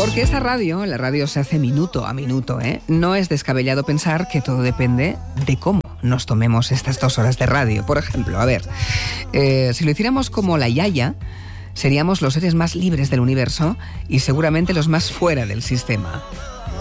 Porque esta radio, la radio se hace minuto a minuto, ¿eh? No es descabellado pensar que todo depende de cómo nos tomemos estas 2 horas de radio. Por ejemplo, a ver, si lo hiciéramos como la Yaya, seríamos los seres más libres del universo y seguramente los más fuera del sistema.